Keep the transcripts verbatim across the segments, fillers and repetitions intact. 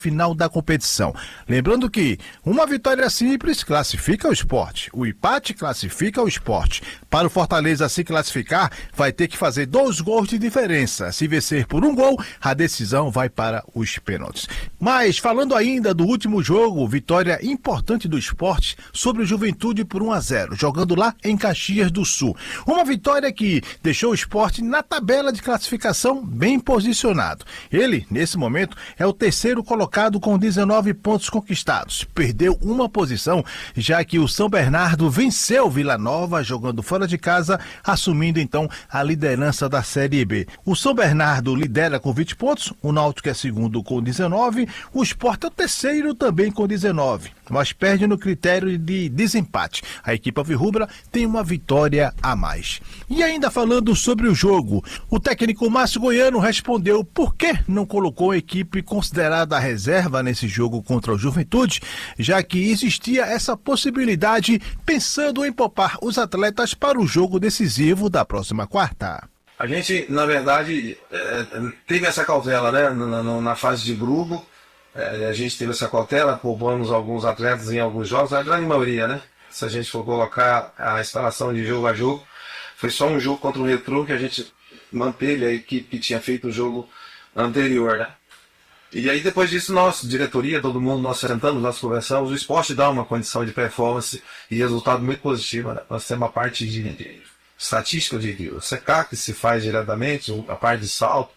final da competição. Lembrando que uma vitória simples classifica o Sport, o empate classifica o Sport. Para o Fortaleza se classificar, vai ter que fazer dois gols de diferença. Se vencer por um gol, a decisão vai para os pênaltis. Mas falando ainda do último jogo, vitória importante do Sport sobre o Juventude por um a zero, jogando lá em Caxias do Sul. Uma vitória que deixou o Sport na tabela de classificação bem posicionado. Ele, nesse momento, é o terceiro colocado com dezenove pontos conquistados. Perdeu uma posição, já que o São Bernardo venceu Vila Nova jogando fora de casa, assumindo então a liderança da Série B. O São Bernardo lidera com vinte pontos, o Náutico é segundo com dezenove, o Sport é o terceiro também com dezenove, mas perde no critério de desempate. A equipe alvirrubra tem uma vitória a mais. E ainda falando sobre o jogo, o técnico Márcio Goiano respondeu por que não colocou a equipe considerada a reserva nesse jogo contra o Juventude, já que existia essa possibilidade, pensando em poupar os atletas para o jogo decisivo da próxima quarta. A gente, na verdade, é, teve essa cautela, né, na, na, na fase de grupo. É, a gente teve essa cautela, poupamos alguns atletas em alguns jogos, a grande maioria, né? Se a gente for colocar a instalação de jogo a jogo, foi só um jogo contra o Retrô que a gente manteve a equipe que tinha feito o jogo anterior, né? E aí depois disso, nós, diretoria, todo mundo, nós sentamos, nós conversamos, o esporte dá uma condição de performance e resultado muito positivo, né? Nós temos uma parte de, de estatística de, de C K que se faz diretamente, a parte de salto,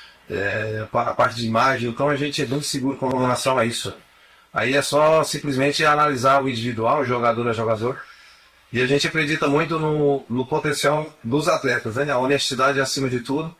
É, a parte de imagem, então a gente é muito seguro com relação a isso. Aí é só simplesmente analisar o individual, jogador a jogador, e a gente acredita muito no, no potencial dos atletas, né? A honestidade acima de tudo.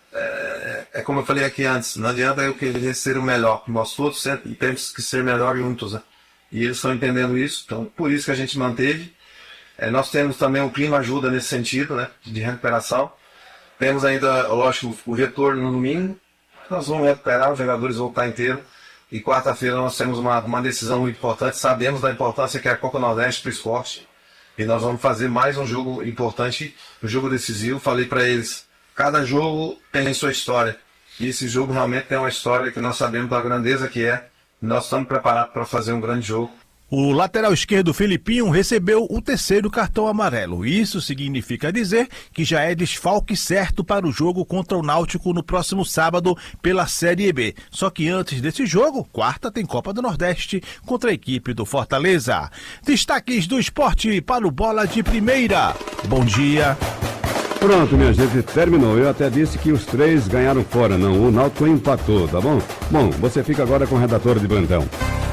É, é como eu falei aqui antes, não adianta eu querer ser o melhor, nós todos sempre temos que ser melhor juntos, né? E eles estão entendendo isso, então por isso que a gente manteve. É, nós temos também, o clima ajuda nesse sentido, né? De recuperação. Temos ainda, lógico, o retorno no domingo. Nós vamos recuperar, os jogadores vão estar inteiros. E quarta-feira nós temos uma, uma decisão muito importante. Sabemos da importância que é a Copa Nordeste para o esporte. E nós vamos fazer mais um jogo importante, um jogo decisivo. Falei para eles, cada jogo tem sua história. E esse jogo realmente tem uma história que nós sabemos da grandeza que é. Nós estamos preparados para fazer um grande jogo. O lateral esquerdo Felipinho recebeu o terceiro cartão amarelo. Isso significa dizer que já é desfalque certo para o jogo contra o Náutico no próximo sábado pela Série B. Só que antes desse jogo, quarta tem Copa do Nordeste contra a equipe do Fortaleza. Destaques do esporte para o Bola de Primeira. Bom dia. Pronto, minha gente, terminou. Eu até disse que os três ganharam fora, não. O Náutico empatou, tá bom? Bom, você fica agora com o redator de plantão.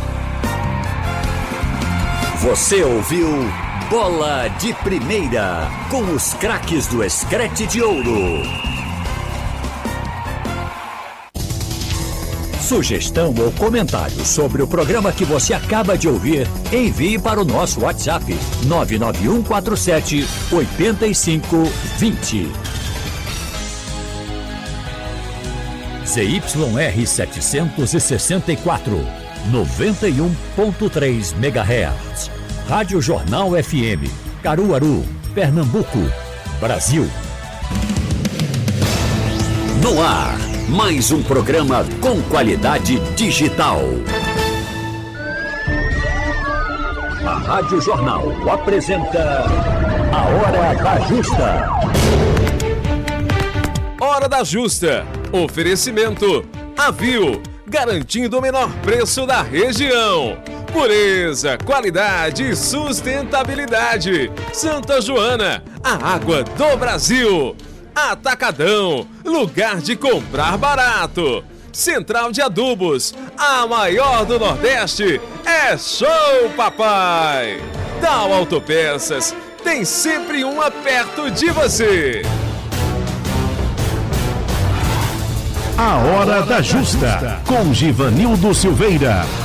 Você ouviu Bola de Primeira, com os craques do Screte de Ouro. Sugestão ou comentário sobre o programa que você acaba de ouvir, envie para o nosso WhatsApp nove nove um quatro sete oito cinco dois zero. Z Y R setecentos e sessenta e quatro, noventa e um ponto três megahertz. Rádio Jornal F M, Caruaru, Pernambuco, Brasil. No ar, mais um programa com qualidade digital. A Rádio Jornal apresenta A Hora da Justa. Hora da Justa. Oferecimento Avio, garantindo o menor preço da região. Pureza, qualidade e sustentabilidade. Santa Joana, a água do Brasil. Atacadão, lugar de comprar barato. Central de Adubos, a maior do Nordeste. É show, papai! Tal Autopeças, tem sempre uma perto de você. A Hora da Justa, com Givanildo Silveira.